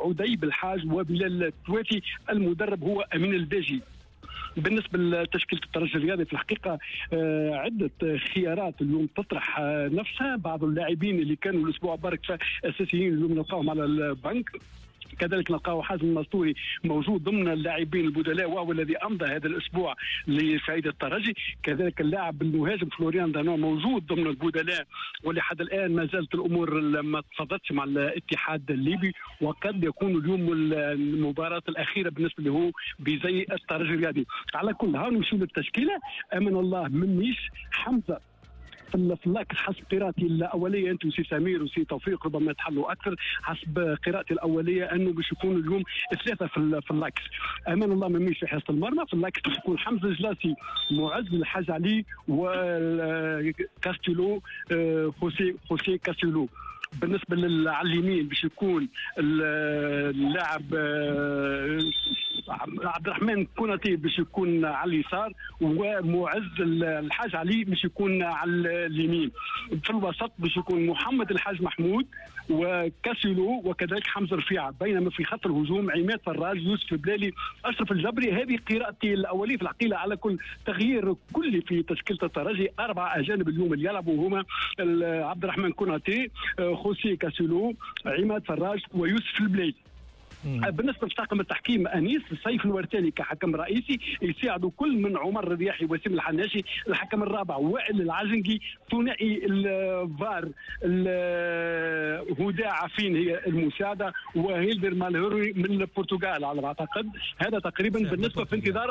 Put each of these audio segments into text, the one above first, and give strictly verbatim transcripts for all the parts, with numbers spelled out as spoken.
عدي بالحاج وبلال التواتي. المدرب هو امين الباجي. بالنسبه لتشكيله الترجي الرياضي في الحقيقه عده خيارات اليوم تطرح نفسها. بعض اللاعبين اللي كانوا الاسبوع برك اساسيين اليوم نلقاهم على البنك. كذلك نلقاو حازم المسطوري موجود ضمن اللاعبين البدلاء وهو الذي امضى هذا الاسبوع لفائده الترجي. كذلك اللاعب المهاجم فلوريان دانو موجود ضمن البدلاء، ولحد الان ما زالت الامور ما تفضتش مع الاتحاد الليبي، وقد يكون اليوم المباراه الاخيره بالنسبه له بزي الترجي الرياضي. على كل حال نمشيو للتشكيله. امن الله منيش حمزه في اللاكس حسب قراءتي الاوليه، انت وسي سمير وسي توفيق ربما تحلوا اكثر. حسب قراءتي الاوليه انه باش يكون اليوم ثلاثه في في اللاكس. امان الله مميش في حراسه المرمى. في اللاكس باش يكون حمزه جلاسي، معز الحاج علي، وكاستيلو خوسي خوسي كاستيلو. بالنسبه على اليمين باش يكون اللاعب عبد الرحمن كوناتي باش يكون على اليسار، ومعز الحاج علي باش يكون على اليمين. في الوسط باش يكون محمد الحاج محمود وكاسيلو وكذلك حمزه رفيعه. بينما في خط الهجوم عماد فراج، يوسف بلالي، اشرف الجبري. هذه قراءتي الاوليه في الحقيقه على كل تغيير كلي في تشكيله الترجي. اربعه اجانب اليوم اللي يلعبوا هما عبد الرحمن كوناتي، خوسي كاسيلو، عماد فراج ويوسف البلالي. بالنسبه لطاقم التحكيم انيس سيف الورتاني كحكم رئيسي، يساعدوا كل من عمر الرياحي وسيم الحناشي. الحكم الرابع وائل العجنقي. ثنائي الفار هدى عفين هي المساعده، وهيلدر مالهوري من البرتغال على ما اعتقد. هذا تقريبا بالنسبه في انتظار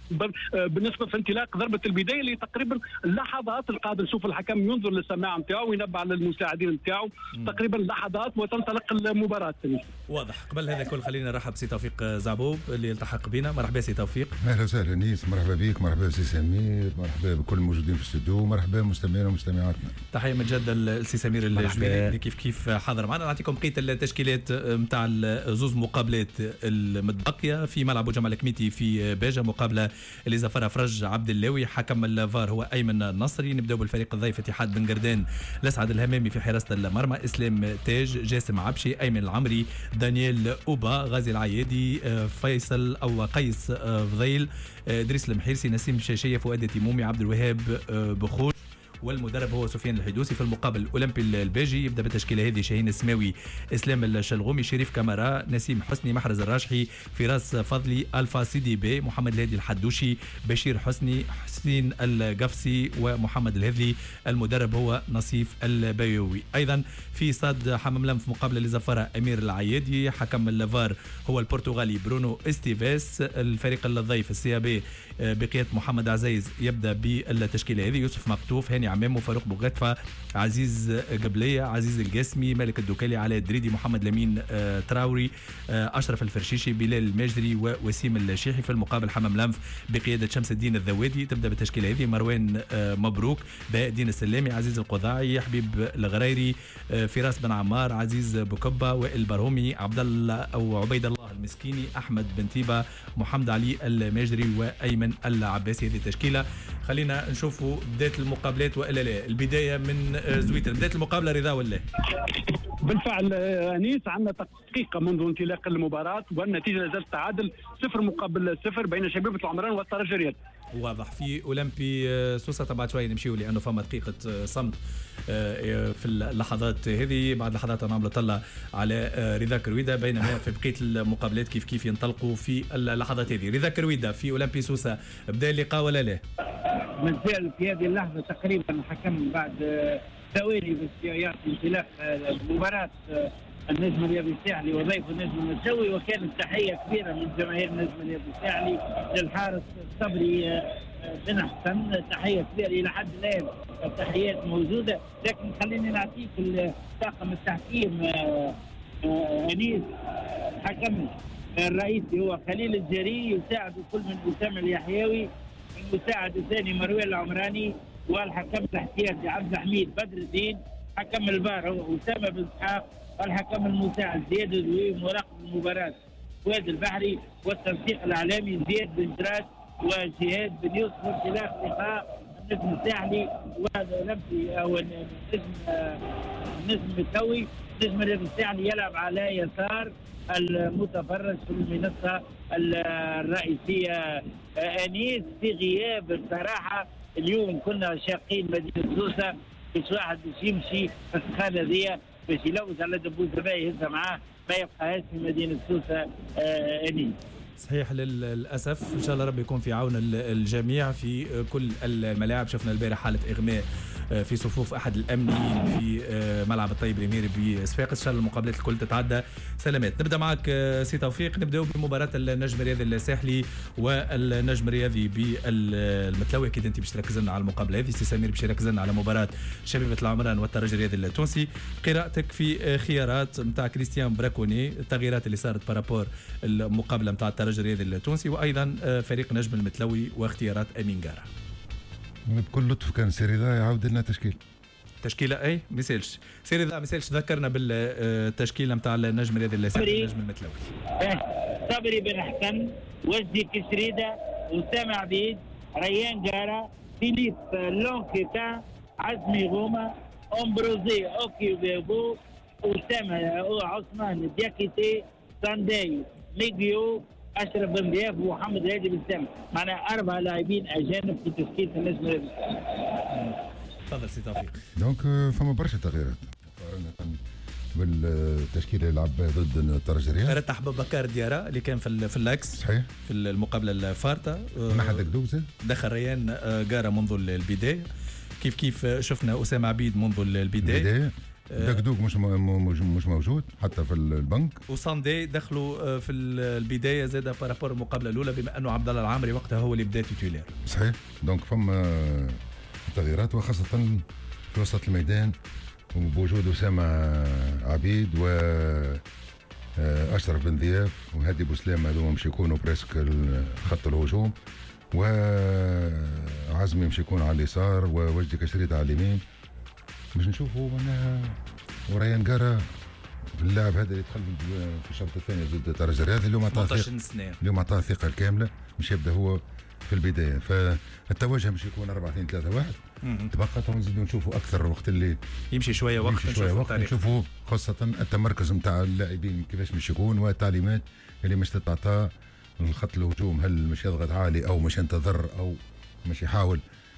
بالنسبه في انطلاق ضربه البدايه اللي تقريبا اللحظات القادمه. نشوف الحكم ينظر للسماعه نتاعو وينبه على المساعدين نتاعو. تقريبا لحظات وتنطلق المباراه. واضح. قبل هذا الكل خلينا نرحب بسي توفيق زعبوب اللي يلتحق بنا. مرحبا سي توفيق. اهلا وسهلا نيس. مرحبا بك. مرحبا سي سمير. مرحبا بكل الموجودين في الاستوديو. مرحبا مستمعينا ومستمعاتنا. تحيه متجدده للسي سمير الجميلي اللي كيف كيف حاضر معنا. نعطيكم بقيه التشكيلات نتاع زوز مقابلات المتبقيه في ملعب جمال الكميتي في باجه. مقابله اللي زفرها فرج عبد اللاوي. حكم الفار هو ايمن النصري. نبداو بالفريق الضيف اتحاد بن قردان. الاسعد الهمامي في حراسه المرمى. اسلام تاج، جاسم عبشي، ايمن العمري، دانييل اوبا، غازي العيادي، فيصل او قيس فضيل، ادريس المحيرسي، نسيم شاشيه، فؤاد تيمومي، عبد الوهاب بخوش. والمدرب هو سفيان الحدوسي. في المقابل اولمبي الباجي يبدا بالتشكيله هذه: شاهين السماوي، اسلام الشلغومي، شريف كامارا، نسيم حسني، محرز الراجحي، فراس فضلي، الفا سيدي بي، محمد الهادي الحدوشي، بشير حسني، حسين القفسي، ومحمد الهذلي. المدرب هو نصيف البيوي. ايضا في صاد حمام لم في مقابله لزفره امير العيادي. حكم الفار هو البرتغالي برونو استيفاس. الفريق الضيف السي بي بقياده محمد عزيز يبدا بالتشكيله هذه: يوسف مقطوف، هاني عمام، فاروق بوغتفة، عزيز قبلية، عزيز القاسمي، مالك الدكالي، علاء الدريدي، محمد لمين تراوري، أشرف الفرشيشي، بلال الماجري، ووسيم الشيحي. في المقابل حمام لنف بقيادة شمس الدين الذوادي. تبدأ بالتشكيلة هذه: مروان مبروك، بهاء الدين السلامي، عزيز القضاعي، حبيب الغريري، فراس بن عمار، عزيز بوكبة، وائل برهومي، عبد الله أو عبيد الله المسكيني، أحمد بن تيبة، محمد علي الماجري، وأيمن العباسي. هذه التشكيلة. خلينا نشوفوا بداية المقابلات والا لا. البدايه من زويتر. بدايه المقابله رضا ولا؟ بالفعل انيس، عندنا دقيقه منذ انطلاق المباراه والنتيجه لازالت تعادل صفر مقابل صفر بين شبيبه العمران والترجي الرياضي. واضح. في اولمبي سوسه بعد شويه نمشيو لانه فما دقيقه صمت في اللحظات هذه. بعد لحظات نعمل طلع على رضا كرويده، بينما في بقيه المقابلات كيف كيف ينطلقوا في اللحظات هذه. رضا كرويده، في اولمبي سوسه بدا اللقاء ولا لا؟ مازال في هذه اللحظه تقريبا الحكم بعد ثواني بس يعطي انطلاق مباراه النجم الرياضي الساحلي وضيف النجم النسوي. وكانت تحيه كبيره من جماهير النجم الرياضي الساحلي للحارس الصبري بن حسن. تحيه كبيره الى حد الان، التحيات موجوده. لكن خليني نعطيك طاقم التحكيم. انيس حكم الرئيسي هو خليل الجري، يساعد كل من اسامه اليحيوي، المساعد الثاني مروان العمراني، والحكم الاحتياطي عبد الحميد بدر الدين. حكم الفار هو اسامه بن اسحاق، والحكم المساعد زياد الدوي، مراقب المباراه فؤاد البحري، والتنسيق الاعلامي زياد بن جراس وجهاد بن يوسف. انطلاق لقاء النجم الساحلي ونفسي او النجم النجم التوي. النجم الساحلي يلعب على يسار المتفرج في المنصه الرئيسيه انيس في غياب الصراحه. اليوم كنا شاقين مدينه سوسه باش واحد باش يمشي في السخانه ذي باش يلوث على دبوس زباين يهزها معاه ما يبقاهاش في مدينه سوسه انيس. صحيح للاسف، ان شاء الله ربي يكون في عون الجميع في كل الملاعب. شفنا البارح حاله اغماء في صفوف احد الامنيين في ملعب الطيب الاميري بصفاقس. ان شاء الله المقابلات الكل تتعدى سلامات. نبدا معك سي توفيق، نبداو بمباراه النجم الرياضي الساحلي والنجم الرياضي بالمتلوي. اكيد انت باش تركز لنا على المقابله هذه، سي سمير باش يركز لنا على مباراه شبيبه العمران والترجي الرياضي التونسي. قراءتك في خيارات نتاع كريستيان براكوني، التغييرات اللي صارت بارابور المقابله نتاع الترجي الرياضي التونسي، وايضا فريق نجم المتلوي واختيارات امين قاره. بكل لطف كان سيريدا يعاود لنا تشكيل تشكيله اي ميسالش سيريدا ميسالش ذكرنا بالتشكيله نتاع النجم الرياضي الساحلي النجم المتلوي. صبري بن حسن، وجدي كشريده، اسامه عبيد، ريان جاره، فيليب لونكيتا، عزمي غوما، امبروزي اوكي بيبو، اسامه عثمان دياكيتي، سانداي ميجيو، اشرف بن ضياف ومحمد هادي بن سامي. معنا اربع لاعبين اجانب في تشكيله النجم الرياضي. تفضل سي توفيق. دونك فما برشا تغييرات مقارنه بالتشكيله اللي لعب ضد الترجي الرياضي. رتح بكار ديارة اللي كان في في اللاكس صحيح في المقابله الفارطه. ما حدك دوزه دخل ريان قاره منذ البدايه، كيف كيف شفنا اسامه عبيد منذ البدايه. البدايه دكدوك مش مش موجود حتى في البنك، وساندي دخلوا في البدايه زاد بارابور المقابله الاولى بما انه عبد الله العامري وقتها هو اللي بدا تيتولير. صحيح. دونك فما تغييرات وخاصه في وسط الميدان وبوجود اسامه عبيد و اشرف بن ضياف وهادي بوسلام، هذوما باش يكونوا بريسك خط الهجوم، وعزمي باش يكون على اليسار ووجدي كشريد على اليمين. باش نشوفوا معناها وريان قاره اللاعب هذا اللي دخل في الشوط الثاني ضد الترجي الرياضي اليوم عطاه اليوم عطاه الثقه الكامله باش يبدا هو في البدايه. فالتوجه باش يكون أربعة اثنين ثلاثة واحد. تبقى تو نزيدوا نشوفوا اكثر وقت اللي يمشي شويه وقت يمشي شويه وقت نشوفوا خاصه التمركز نتاع اللاعبين كيفاش باش يكون والتعليمات اللي مش تتعطى الخط الهجوم، هل مش يضغط عالي او مش ينتظر او مش يحاول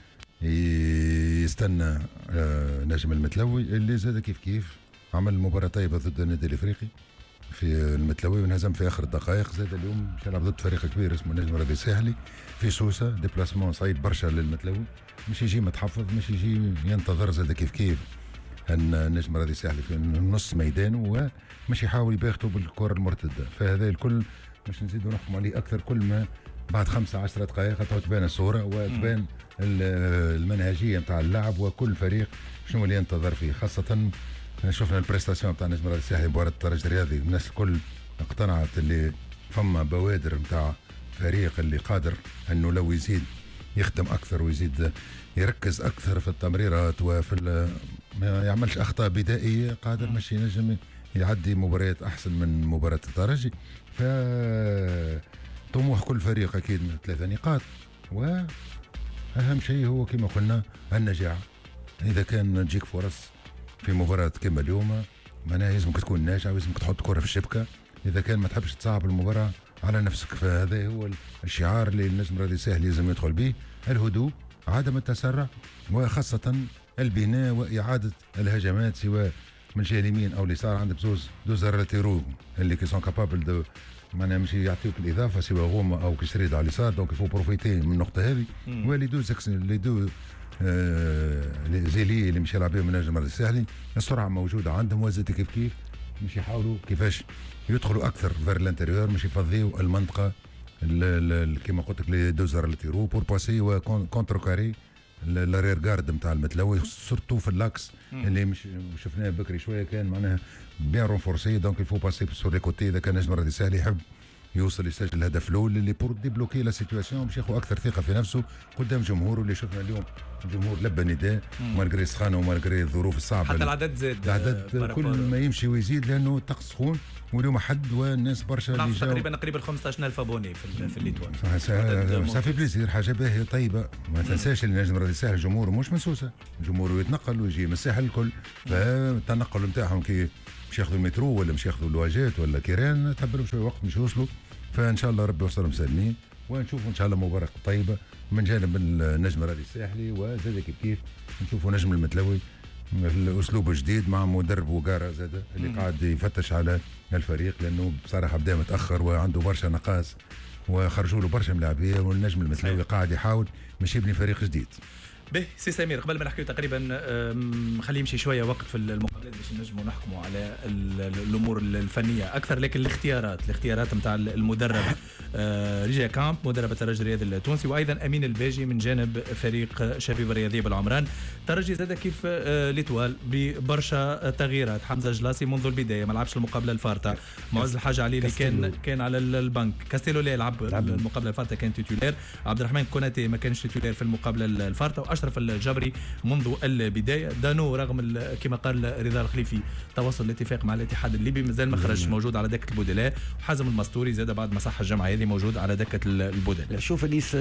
يستنى نجم المتلوي اللي زاد كيف كيف عمل مباراة طيبة ضد النادي الافريقي في المتلوي وانهزم في اخر الدقائق. زاد اليوم مش يلعب ضد فريق كبير اسمه النجم الرياضي الساحلي في سوسة، ديبلاسمون صعيب برشا للمتلوي، مش يجي متحفظ مش يجي ينتظر زاد كيف كيف النجم الرياضي الساحلي في نص ميدانه ومش يحاول يباغته بالكرة المرتدة. فهذا الكل مش نزيدوا نحكم عليه اكثر كل ما بعد خمسة عشرة دقائق تبان الصورة وتبان المنهجية نتاع اللعب وكل فريق شنو اللي ينتظر فيه. خاصة شفنا البريستاسيون نتاع النجم الرياضي الساحلي مباراة الترجي الرياضي، الناس الكل اقتنعت اللي فما بوادر نتاع فريق اللي قادر انه لو يزيد يخدم اكثر ويزيد يركز اكثر في التمريرات وفي ما يعملش اخطاء بدائية قادر مش ينجم يعدي مباريات احسن من مباراة الترجي. ف طموح كل فريق اكيد من ثلاثة نقاط، واهم شيء هو كما قلنا النجاح. اذا كان تجيك فرص في مباراة كما اليوم معناها لازمك تكون ناجح ولازمك تحط كرة في الشبكة، اذا كان ما تحبش تصعب المباراة على نفسك. فهذا هو الشعار اللي النجم الرياضي الساحلي لازم يدخل به، الهدوء، عدم التسرع، وخاصة البناء وإعادة الهجمات سواء من جهة اليمين أو اليسار. عندك زوز دوز ريتيرو اللي كي سون كابابل دو معناها مش يعطيوك الإضافة سواء غوما أو كشريد على اليسار. دونك يفو بروفيتي من النقطة هذه. ولي دو لي دو آه زيلي اللي مش يلعب بهم النجم الرياضي الساحلي السرعة موجودة عندهم وزاد كيف كيف مش يحاولوا كيفاش يدخلوا أكثر فير الانتيريور، مش يفضيوا المنطقة كما قلت لك لي دوزر لتيرو بور باسي وكونتر كاري الرير جارد نتاع المتلوي سورتو في اللاكس اللي مش شفناه بكري شويه كان معناها بيان رونفورسي. دونك يفو باسي سور لي كوتي اذا كان نجم الرياضي الساحلي يحب يوصل يسجل الهدف الاول اللي بور ديبلوكي لا سيتواسيون باش ياخذ اكثر ثقه في نفسه قدام جمهوره اللي شفنا اليوم. الجمهور لبى نداء مالغري سخانه ومالغري الظروف الصعبه، حتى العدد زاد، العدد كل ما يمشي ويزيد لانه الطقس سخون واليوم حد والناس برشا اللي جاوا تقريبا قريب ال خمسطاش ألف ابوني في في الليتوان. صافي بليزير، حاجه باهيه طيبه. ما تنساش اللي نجم راهي ساهل جمهوره مش منسوسه، جمهوره يتنقل ويجي من الساحل الكل، فالتنقل نتاعهم كي مش ياخذوا المترو ولا مش ياخذوا الواجات ولا كيران تحب لهم شويه وقت مش يوصلوا. فان شاء الله ربي يوصلهم سالمين ونشوفوا ان شاء الله مباراه طيبه من جانب النجم الرياضي الساحلي، وزاد كيف كيف نشوفوا نجم المتلوي الاسلوب جديد مع مدرب وقارة زاد اللي مم. قاعد يفتش على الفريق لانه بصراحه بدا متاخر وعنده برشا نقاص وخرجوا له برشا ملاعبيه، والنجم المتلوي قاعد يحاول مش يبني فريق جديد. به سي سمير، قبل ما نحكيو تقريبا خليه يمشي شويه وقت في المقابلات باش نجموا نحكموا على الامور الفنيه اكثر، لكن الاختيارات الاختيارات نتاع المدرب ريجا كامب مدرب الترجي الرياضي التونسي، وايضا امين الباجي من جانب فريق شبيبه الرياضيه بالعمران. الترجي زاد كيف ليتوال ببرشا تغييرات، حمزه جلاسي منذ البدايه ما لعبش المقابله الفارطه، معز الحاج علي اللي كان كان على البنك، كاستيلو لا يلعب المقابله الفارطه كان تيتولير، عبد الرحمن كوناتي ما كانش تيتولير في المقابله الفارطه، واشرف الجبري منذ البدايه. دانو رغم كما قال رضا الخليفي توصل الاتفاق مع الاتحاد الليبي مازال ما خرج موجود على دكه البدلاء، وحازم المستوري زاد بعد ما صح الجمعه هذه موجود على دكه البدلاء. شوف انيس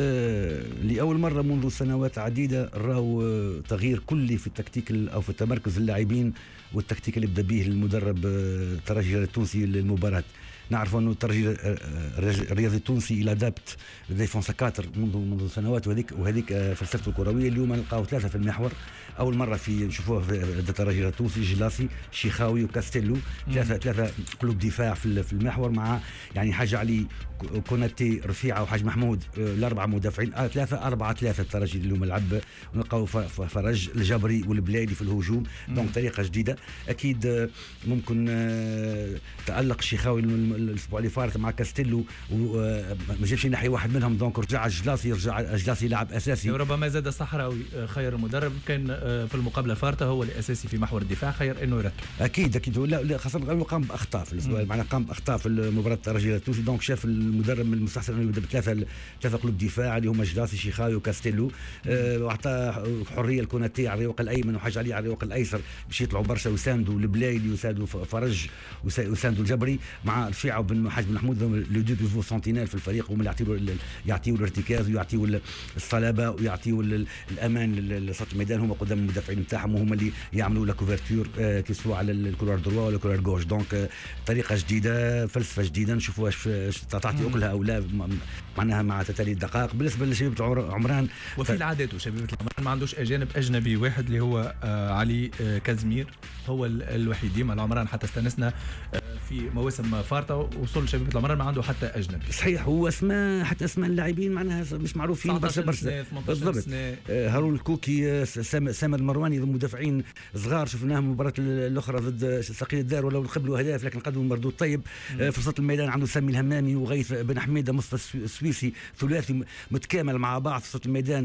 لاول مره منذ سنوات عديده راهو تغيير كلي في التكتيك او في تمركز اللاعبين والتكتيك اللي بدا به المدرب الترجي التونسي للمباراه. نعرف انه الترجي الرياضي التونسي الى دابت ديفونس كاتر منذ منذ سنوات، وهذيك وهذيك فلسفته الكرويه. اليوم نلقاو ثلاثه في المحور، اول مره في نشوفوها في الترجي التونسي، جلاسي شيخاوي وكاستيلو، ثلاثه ثلاثه قلوب دفاع في المحور، مع يعني حاج علي كوناتي رفيعه وحاج محمود الاربعه مدافعين، آه ثلاثه أربعة ثلاثة الترجي اليوم لعب. ونلقاو فرج الجبري والبلادي في الهجوم، دونك طريقه جديده. اكيد ممكن تالق شيخاوي الاسبوع اللي فات مع كاستيلو وما جابش ناحيه واحد منهم، دونك رجع جلاسي رجع جلاسي لاعب اساسي. وربما زاد الصحراوي خير المدرب كان في المقابله الفارطه هو الاساسي في محور الدفاع، خير انه يركب. اكيد اكيد لا خاصه قام باخطاء في الاسبوع، معناها قام باخطاء في مباراه الترجي التونسي، دونك شاف المدرب من المستحسن انه يبدا بثلاثه ثلاثه قلوب دفاع اللي هما جلاسي شيخاوي وكاستيلو، واعطى حريه لكوناتي على الرواق الايمن وحاج علي على الرواق الايسر باش يطلعوا برشا ويساندوا البلايلي ويساندوا فرج ويساندوا الجبري مع رفيعه وبن حاج بن محمود لو دو بيفو سنتينال في الفريق، وهم اللي يعطيوا يعطيوا الارتكاز ويعطيوا الصلابه ويعطيوا الامان لسط الميدان، هما قدام المدافعين نتاعهم، وهم اللي يعملوا لا كوفرتور كي سوا على الكولار دروا ولا الكولار غوش. دونك طريقه جديده، فلسفه جديده، نشوفوا واش تعطي اكلها او لا معناها مع تتالي الدقائق. بالنسبه لشبيبه عمران وفي العادات وشبيبه عمران ما عندوش اجانب، اجنبي واحد اللي هو آه علي آه كازمير هو الوحيد. ديما العمران حتى استنسنا آه في مواسم فارطه وصل شبيبه العمران ما عنده حتى اجنبي. صحيح، هو اسماء حتى اسماء اللاعبين معناها مش معروفين برشا برشا. بالضبط، آه هارون الكوكي، سامر المرواني، مدافعين صغار شفناهم المباراه الاخرى ضد ثقيل الدار ولو قبلوا اهداف لكن قدموا مردود طيب. آه في وسط الميدان عنده سامي الهمامي وغيث بن حميده مصطفى السويسي، ثلاثي متكامل مع بعض في وسط الميدان،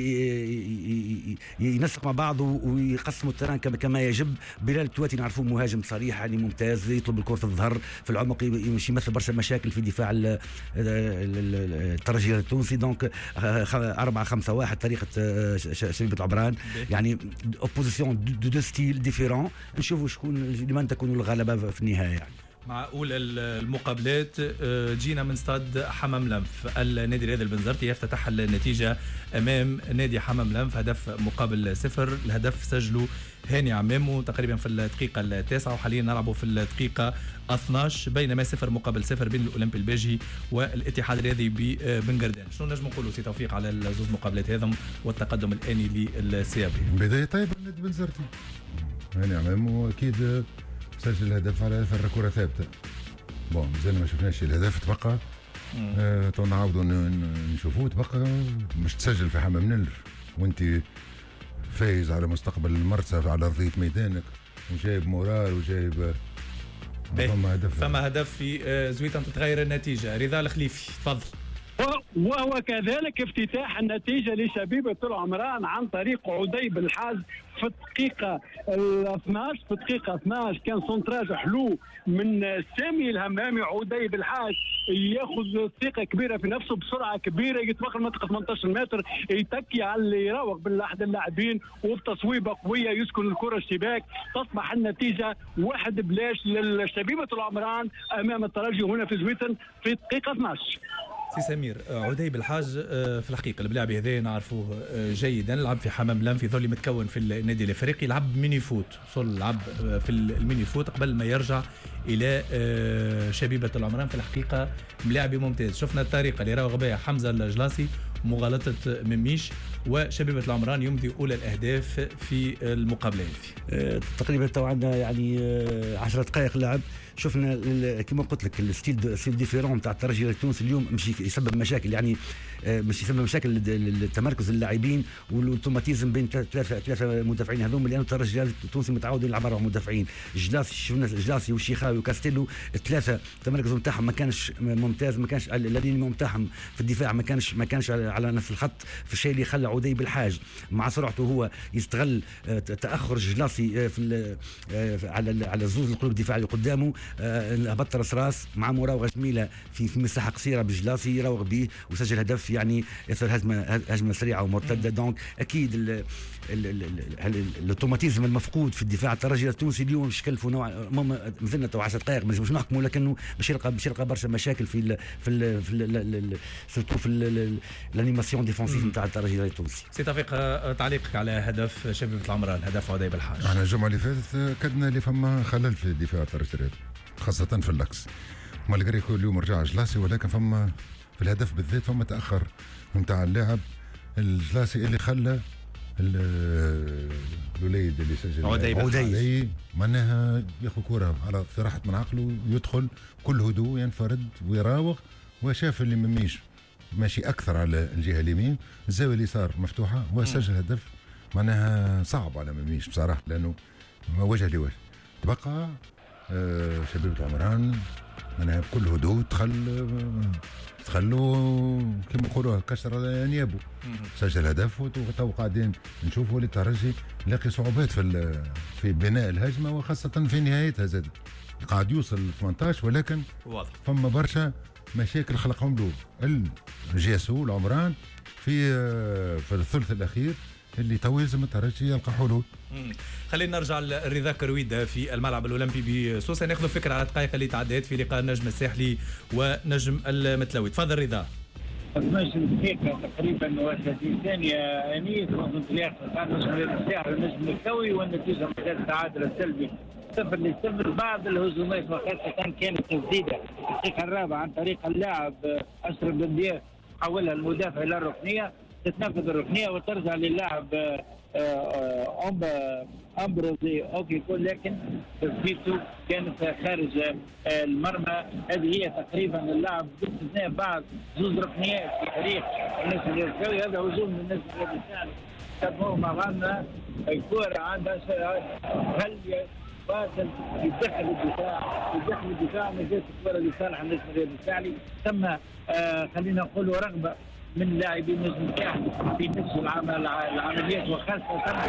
ينسق مع بعض ويقسموا التران كما يجب. بلال التواتي نعرفوه مهاجم صريح يعني ممتاز، يطلب الكره في الظهر في العمق، يمشي يمثل برشا مشاكل في دفاع الترجي التونسي. دونك أربعة خمسة واحد طريقه شبيبه العمران، يعني اوبوزيسيون دو دو ستيل ديفيرون، نشوفوا شكون لمن تكون الغلبه في النهايه. يعني مع أولى المقابلات جينا من استاد حمام لنف، النادي الرياضي البنزرتي يفتتح النتيجة أمام نادي حمام لنف هدف مقابل صفر. الهدف سجله هاني عمامو تقريبا في الدقيقة التاسعة، وحاليا نلعبوا في الدقيقة اثناش، بينما صفر مقابل صفر بين الأولمبي الباجي والاتحاد الرياضي ببن قردان. شنو نجم نقولوا سي توفيق على الزوز مقابلات هذم والتقدم الآني للسيابي؟ بداية طيبة للنادي البنزرتي، هاني عمامو أكيد سجل الهدف على اثر كره ثابته. بون مازال ما شفناش الهدف، تبقى آه تو نعاودوا نشوفوه، تبقى مش تسجل في حمام نلف وانت فايز على مستقبل المرسى على ارضيه ميدانك وجايب مورال وجايب فما هدف فما هدف في زويته تتغير النتيجه. رضا الخليفي تفضل. وهو كذلك افتتاح النتيجة لشبيبة العمران عن طريق عدي بالحاج في الدقيقة اثناعش. في الدقيقة اثناعش كان سونتراج حلو من سامي الهمامي. عدي بالحاج ياخذ ثقة كبيرة في نفسه بسرعة كبيرة، يتوقع المنطقة ثمانية عشر متر، يتكي على اللي يراوغ بالأحد اللاعبين وبتصويبة قوية يسكن الكرة الشباك. تصبح النتيجة واحد بلاش للشبيبة العمران أمام الترجي هنا في زويتن في الدقيقة اثناعش. سي سمير، عدي بالحاج في الحقيقه اللاعب هذا نعرفوه جيدا، لعب في حمام لام في ظل متكون في النادي الافريقي، لعب ميني فوت، وصل لعب في الميني فوت قبل ما يرجع الى شبيبه العمران. في الحقيقه لاعب ممتاز، شفنا الطريقه اللي راوغ بها حمزه الجلاسي مغالطه مميش، وشبيبه العمران يمضي اولى الاهداف في المقابله هذه. تقريبا تو عندنا يعني عشر دقائق لعب. شفنا كما قلت لك الستيل ستيل ديفيرون نتاع الترجي التونسي اليوم مش يسبب مشاكل، يعني مش يسبب مشاكل لتمركز اللاعبين والاوتوماتيزم بين ثلاثه ثلاثه مدافعين هذوم، لانه الترجي التونسي متعود يلعب اربع مدافعين. جلاسي شفنا جلاسي والشيخاوي وكاستيلو الثلاثه التمركز نتاعهم ما كانش ممتاز، ما كانش الذين نتاعهم في الدفاع ما كانش ما كانش على نفس الخط، في الشيء اللي خلى عدي بالحاج مع سرعته هو يستغل تاخر جلاسي في على على الزوز القلوب الدفاعي اللي قدامه، هبط راس راس مع مراوغه جميله في في مساحه قصيره بجلاسي يراوغ به وسجل هدف، يعني اثر هجمه هجمه سريعه ومرتده. دونك اكيد الاوتوماتيزم المفقود في الدفاع الترجي التونسي اليوم باش كلفوا نوع مثلنا تو عشر دقائق مش نحكموا، لكنه باش يلقى باش يلقى برشا مشاكل في ال في ال في ال سورتو في الانيماسيون ديفونسيف نتاع الترجي التونسي. سي توفيق، تعليقك على هدف شبيبه العمران، هدف عدي بالحاج؟ انا الجمعه اللي فاتت كدنا اللي فما خلل في الدفاع الترجي خاصة في اللكس، مالغري كل يوم رجع جلاسي، ولكن فما في الهدف بالذات فما تأخر نتاع اللاعب الجلاسي اللي خلى الوليد اللي سجل عدي معناها ياخذ كرة على راحت من عقله، يدخل كل هدوء ينفرد ويراوغ، وشاف اللي مميش ماشي أكثر على الجهة اليمين، الزاوية اليسار مفتوحة وسجل هدف. معناها صعب على مميش بصراحة لأنه وجه لوجه. تبقى آه شبيبة العمران معناها بكل هدوء دخل دخلوا كما يقولوا كسر انيابه، سجل هدف. وتو قاعدين نشوفوا الترجي لاقي صعوبات في في بناء الهجمه وخاصه في نهايتها، زاد قاعد يوصل ثمانية عشر، ولكن واضح فما برشا مشاكل خلقهم له الجاسو العمران في في الثلث الاخير اللي تو لازم الترجي يلقى حلول. خلينا نرجع لرضا كرويده في الملعب الاولمبي بسوسه، ناخذ فكره على الدقائق اللي تعديت في لقاء النجم الساحلي ونجم المتلوي. تفضل رضا. اثناعش دقيقة تقريبا وثلاثين ثانية انيس وضد رياضة النجم الساحلي والنجم المتلوي، والنتيجة كانت تعادل سلبي صفر لصفر. بعض الهجومات وخاصة كانت تسديدة في الدقيقة الرابعة عن طريق اللاعب اشرف بن دياب، حولها المدافع الى الركنية، تتنفذ الركنية وترجع للاعب امبروزي اوكي كل، لكن تسديدته كانت خارج المرمى. هذه هي تقريبا اللاعب باستثناء بعض زوج ركنيات في تاريخ النجم الرياضي. هذا هجوم من النجم الرياضي تابعوه مع بعضنا. الكرة عندها هل باطل يدخل الدفاع يدخل الدفاع ما جاتش الكرة لصالح النجم الرياضي. ثم آه خلينا نقول رغبة من لاعبين النجم الساحلي في نفس العمل العمليات وخاصة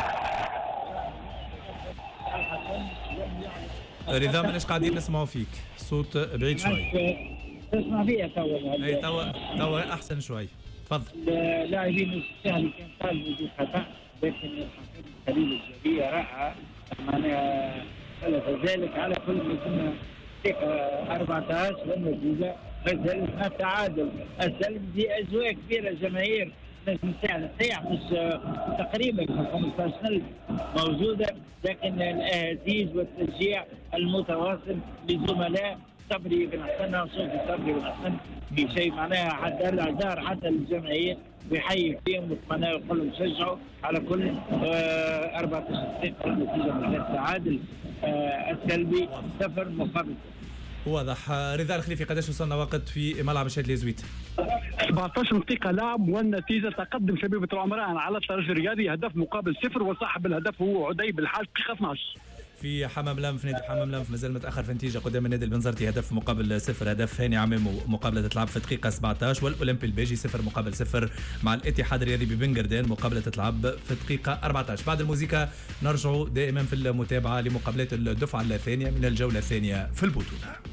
رضا ماناش قاعدين نسمعوا فيك، صوت بعيد شوي. تسمع فيها توا؟ اي توا توا احسن شوي، تفضل. لاعبين النجم الساحلي كان طالب بخطأ، لكن الحكم خليل الجبية رائعة معناها ذلك. على كل ما كنا دقيقة أربعة عشر والنتيجة مثل التعادل السلبي. أجواء كبيرة جماهير نجم الساحلي صحيح مش تقريبا خمسة عشر موجودة، لكن الأهازيج والتشجيع المتواصل لزملاء صبري بن حسن وصوفي صبري بن حسن في شيء معناها حتى الأعذار حتى الجماهير ويحيي فيهم ومعناها يقول لهم شجعوا. على كل آه أربعة عشر دقيقة النتيجة من التعادل آه السلبي صفر مقابل. واضح. رضا الخليفي، قداش وصلنا وقت في ملعب الشادي زويت؟ سبعة عشر دقيقة لعب والنتيجة تقدم شبيبة العمران على الترجي الرياضي هدف مقابل صفر، وصاحب الهدف هو عدي بالحاج دقيقة اثناعش. في حمام لنف. نادي حمام لنف مازال متاخر في نتيجه قدام النادي البنزرتي هدف مقابل صفر. هدف هاني عمامو مقابله تلعب في دقيقه سبعطاش. والاولمبي الباجي صفر مقابل صفر مع الاتحاد الرياضي ببنغردان مقابله تلعب في دقيقه أربعطاش. بعد الموسيقى نرجع دائما في المتابعه لمقابلات الدفعه الثانيه من الجوله الثانيه في البطوله.